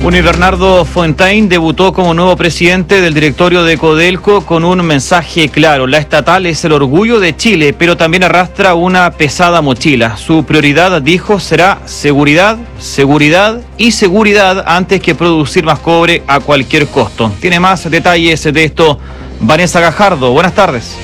Bernardo Fontaine debutó como nuevo presidente del directorio de Codelco con un mensaje claro. La estatal es el orgullo de Chile, pero también arrastra una pesada mochila. Su prioridad, dijo, será seguridad, seguridad y seguridad antes que producir más cobre a cualquier costo. Tiene más detalles de esto Vanessa Gajardo. Buenas tardes.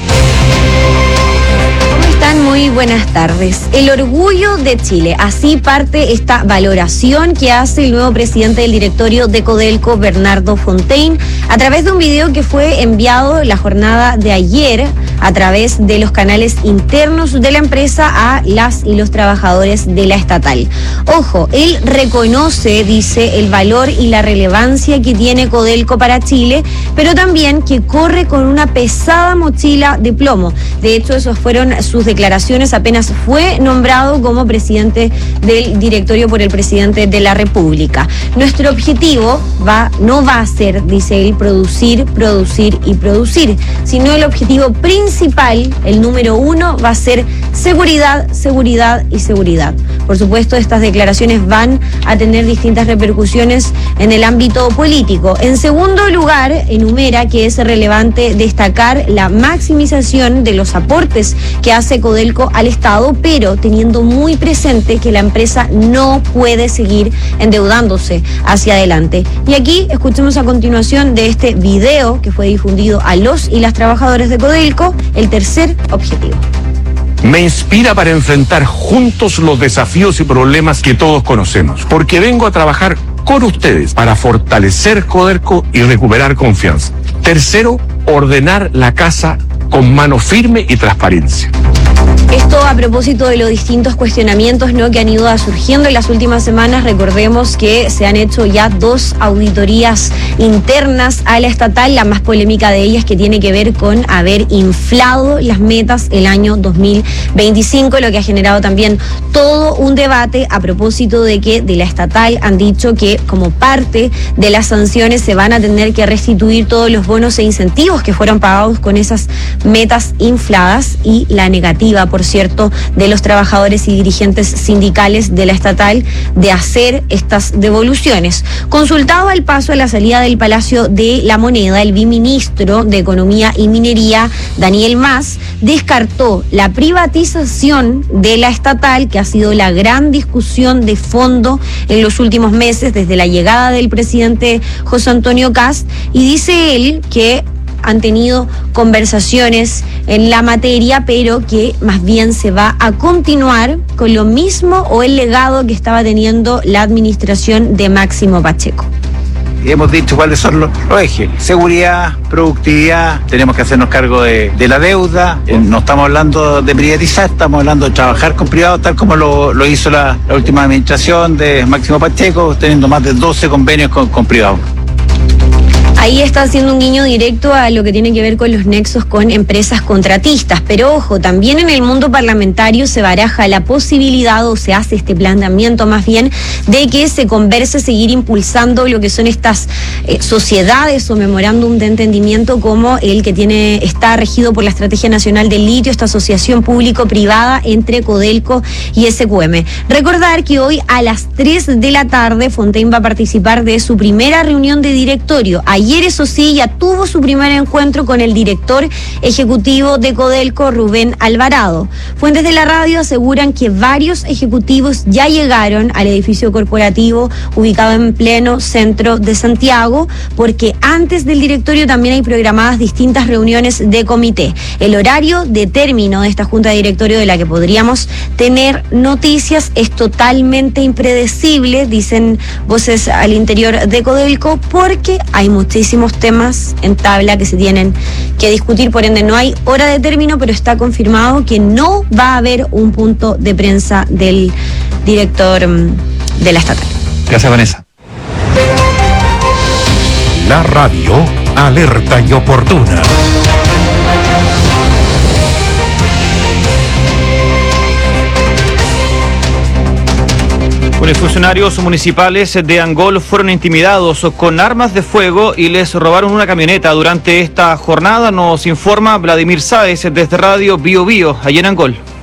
Muy buenas tardes. El orgullo de Chile. Así parte esta valoración que hace el nuevo presidente del directorio de Codelco, Bernardo Fontaine, a través de un video que fue enviado la jornada de ayer a través de los canales internos de la empresa a las y los trabajadores de la estatal. Ojo, él reconoce, dice, el valor y la relevancia que tiene Codelco para Chile, pero también que corre con una pesada mochila de plomo. De hecho, esos fueron sus declaraciones apenas fue nombrado como presidente del directorio por el presidente de la República. Nuestro objetivo no va a ser, dice él, producir y producir, sino el objetivo principal, el número uno, va a ser seguridad, seguridad y seguridad. Por supuesto, estas declaraciones van a tener distintas repercusiones en el ámbito político. En segundo lugar, enumera que es relevante destacar la maximización de los aportes que hace Codelco al Estado, pero teniendo muy presente que la empresa no puede seguir endeudándose hacia adelante. Y aquí escuchemos a continuación de este video que fue difundido a los y las trabajadoras de Codelco, el tercer objetivo. Me inspira para enfrentar juntos los desafíos y problemas que todos conocemos, porque vengo a trabajar con ustedes para fortalecer Codelco y recuperar confianza. Tercero, ordenar la casa con mano firme y transparencia. Esto a propósito de los distintos cuestionamientos, ¿no?, que han ido surgiendo en las últimas semanas. Recordemos que se han hecho ya 2 auditorías internas a la estatal, la más polémica de ellas que tiene que ver con haber inflado las metas el año 2025, lo que ha generado también todo un debate a propósito de que de la estatal han dicho que como parte de las sanciones se van a tener que restituir todos los bonos e incentivos que fueron pagados con esas metas infladas, y la negativa, por cierto, de los trabajadores y dirigentes sindicales de la estatal de hacer estas devoluciones. Consultado al paso a la salida del Palacio de la Moneda, el viceministro de Economía y Minería, Daniel Mas, descartó la privatización de la estatal, que ha sido la gran discusión de fondo en los últimos meses desde la llegada del presidente José Antonio Kast, y dice él que han tenido conversaciones en la materia, pero que más bien se va a continuar con lo mismo o el legado que estaba teniendo la administración de Máximo Pacheco. Hemos dicho cuáles son los ejes: seguridad, productividad, tenemos que hacernos cargo de la deuda, no estamos hablando de privatizar, estamos hablando de trabajar con privados, tal como lo hizo la última administración de Máximo Pacheco, teniendo más de 12 convenios con privados. Ahí está haciendo un guiño directo a lo que tiene que ver con los nexos con empresas contratistas. Pero ojo, también en el mundo parlamentario se baraja la posibilidad, o se hace este planteamiento más bien, de que se converse seguir impulsando lo que son estas sociedades o memorándum de entendimiento como el que está regido por la Estrategia Nacional del Litio, esta asociación público-privada entre Codelco y SQM. Recordar que hoy a las 3 de la tarde Fontaine va a participar de su primera reunión de directorio. Ayer, eso sí, ya tuvo su primer encuentro con el director ejecutivo de Codelco, Rubén Alvarado. Fuentes de la radio aseguran que varios ejecutivos ya llegaron al edificio corporativo ubicado en pleno centro de Santiago, porque antes del directorio también hay programadas distintas reuniones de comité. El horario de término de esta junta de directorio, de la que podríamos tener noticias, es totalmente impredecible, dicen voces al interior de Codelco, porque hay muchísimos temas en tabla que se tienen que discutir. Por ende, no hay hora de término, pero está confirmado que no va a haber un punto de prensa del director de la estatal. Gracias, Vanessa. La radio alerta y oportuna. Bueno, funcionarios municipales de Angol fueron intimidados con armas de fuego y les robaron una camioneta durante esta jornada, nos informa Vladimir Sáez desde Radio Bio Bio, allí en Angol.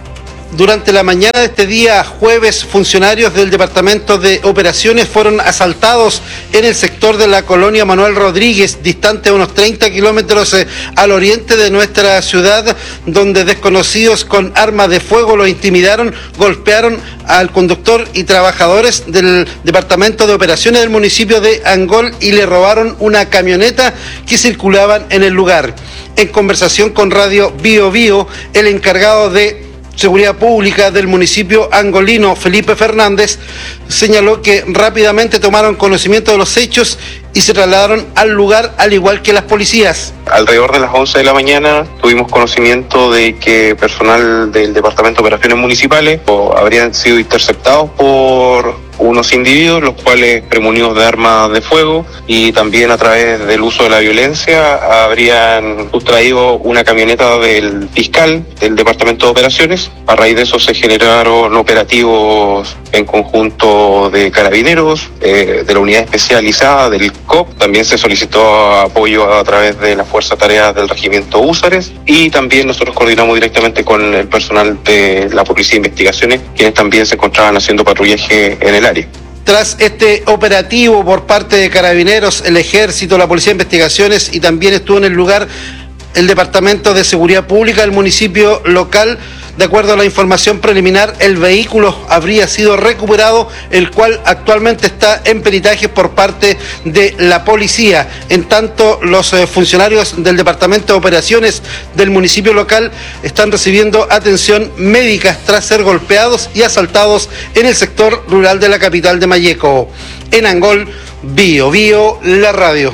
Durante la mañana de este día jueves, funcionarios del Departamento de Operaciones fueron asaltados en el sector de la colonia Manuel Rodríguez, distante a unos 30 kilómetros al oriente de nuestra ciudad, donde desconocidos con armas de fuego lo intimidaron, golpearon al conductor y trabajadores del Departamento de Operaciones del municipio de Angol y le robaron una camioneta que circulaban en el lugar. En conversación con Radio Bio Bio, el encargado de Seguridad Pública del municipio angolino, Felipe Fernández, señaló que rápidamente tomaron conocimiento de los hechos y se trasladaron al lugar, al igual que las policías. Alrededor de las 11 de la mañana tuvimos conocimiento de que personal del Departamento de Operaciones Municipales habrían sido interceptados por unos individuos, los cuales, premunidos de armas de fuego y también a través del uso de la violencia, habrían sustraído una camioneta del fiscal del Departamento de Operaciones. A raíz de eso se generaron operativos en conjunto de carabineros, de la unidad especializada del COP. También se solicitó apoyo a través de la Fuerza Tareas del Regimiento Húsares y también nosotros coordinamos directamente con el personal de la Policía de Investigaciones, quienes también se encontraban haciendo patrullaje en el área. Tras este operativo por parte de Carabineros, el Ejército, la Policía de Investigaciones y también estuvo en el lugar el Departamento de Seguridad Pública del municipio local. De acuerdo a la información preliminar, el vehículo habría sido recuperado, el cual actualmente está en peritaje por parte de la policía. En tanto, los funcionarios del Departamento de Operaciones del municipio local están recibiendo atención médica tras ser golpeados y asaltados en el sector rural de la capital de Malleco. En Angol, Bio Bio, la radio.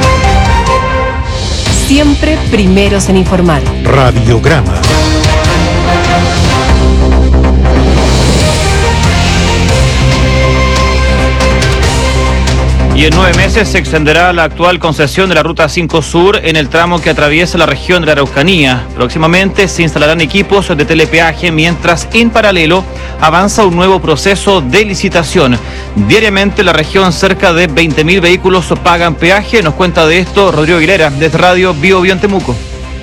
Siempre primeros en informar. Radiograma. Y en 9 meses se extenderá la actual concesión de la Ruta 5 Sur en el tramo que atraviesa la región de la Araucanía. Próximamente se instalarán equipos de telepeaje, mientras en paralelo avanza un nuevo proceso de licitación. Diariamente en la región cerca de 20.000 vehículos pagan peaje. Nos cuenta de esto Rodrigo Aguilera, desde Radio Bio Bio en Temuco.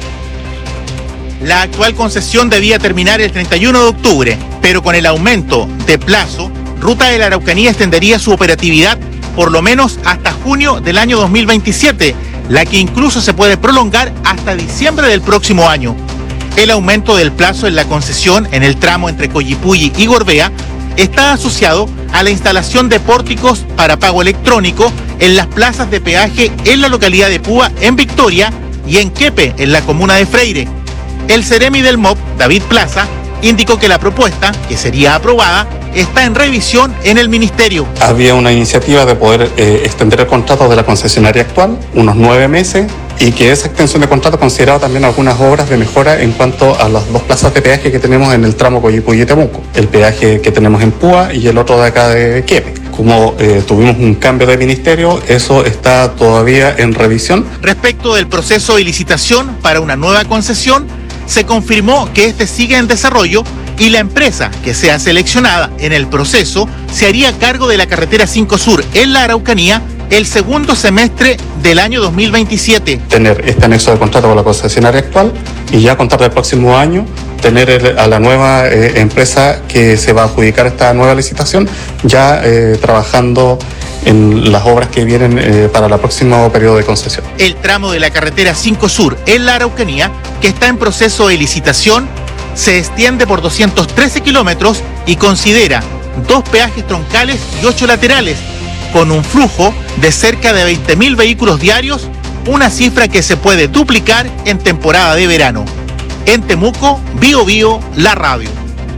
La actual concesión debía terminar el 31 de octubre, pero con el aumento de plazo, Ruta de la Araucanía extendería su operatividad por lo menos hasta junio del año 2027, la que incluso se puede prolongar hasta diciembre del próximo año. El aumento del plazo en la concesión en el tramo entre Collipulli y Gorbea está asociado a la instalación de pórticos para pago electrónico en las plazas de peaje en la localidad de Púa, en Victoria, y en Quepe, en la comuna de Freire. El seremi del MOP, David Plaza, indicó que la propuesta, que sería aprobada, está en revisión en el ministerio. Había una iniciativa de poder extender el contrato de la concesionaria actual, unos 9 meses, y que esa extensión de contrato consideraba también algunas obras de mejora en cuanto a las dos plazas de peaje que tenemos en el tramo Collipulli y Temuco, el peaje que tenemos en Púa y el otro de acá de Quepe. Como tuvimos un cambio de ministerio, eso está todavía en revisión. Respecto del proceso de licitación para una nueva concesión, se confirmó que este sigue en desarrollo y la empresa que sea seleccionada en el proceso se haría cargo de la carretera 5 Sur en la Araucanía el segundo semestre del año 2027. Tener este anexo de contrato con la concesionaria actual y ya a contar del próximo año tener a la nueva empresa que se va a adjudicar esta nueva licitación ya trabajando en las obras que vienen para el próximo periodo de concesión. El tramo de la carretera 5 Sur en la Araucanía, que está en proceso de licitación, se extiende por 213 kilómetros y considera 2 peajes troncales y 8 laterales, con un flujo de cerca de 20.000 vehículos diarios, una cifra que se puede duplicar en temporada de verano. En Temuco, Bio Bio, la radio.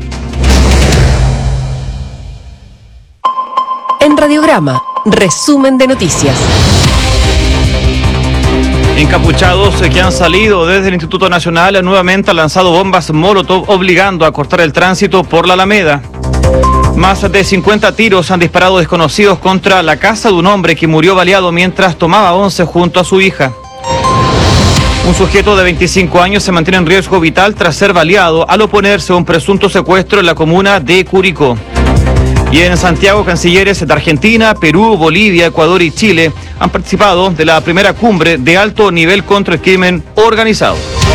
En Radiograma, resumen de noticias. Encapuchados que han salido desde el Instituto Nacional nuevamente han lanzado bombas Molotov obligando a cortar el tránsito por la Alameda. Más de 50 tiros han disparado desconocidos contra la casa de un hombre que murió baleado mientras tomaba once junto a su hija. Un sujeto de 25 años se mantiene en riesgo vital tras ser baleado al oponerse a un presunto secuestro en la comuna de Curicó. Y en Santiago, cancilleres de Argentina, Perú, Bolivia, Ecuador y Chile han participado de la primera cumbre de alto nivel contra el crimen organizado.